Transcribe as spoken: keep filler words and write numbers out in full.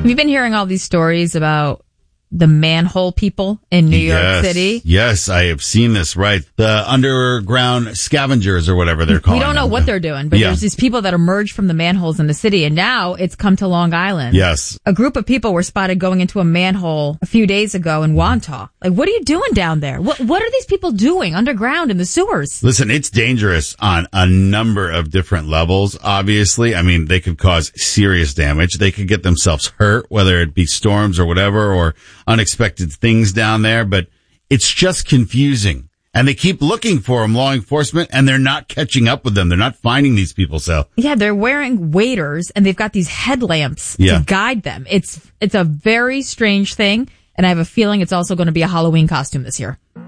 Have you been hearing all these stories about the manhole people in New York yes, City? Yes, I have seen this, right? The underground scavengers or whatever they're calling We don't know them. what they're doing, but Yeah. there's these people that emerge from the manholes in the city, and now it's come to Long Island. Yes. A group of people were spotted going into a manhole a few days ago in Wantagh. Like, what are you doing down there? What What are these people doing underground in the sewers? Listen, it's dangerous on a number of different levels, obviously. I mean, they could cause serious damage. They could get themselves hurt, whether it be storms or whatever, or unexpected things down there. But it's just confusing. And they keep looking for them, law enforcement, and they're not catching up with them. They're not finding these people, so. Yeah, they're wearing waders, and they've got these headlamps Yeah. to guide them. It's It's a very strange thing, and I have a feeling it's also going to be a Halloween costume this year.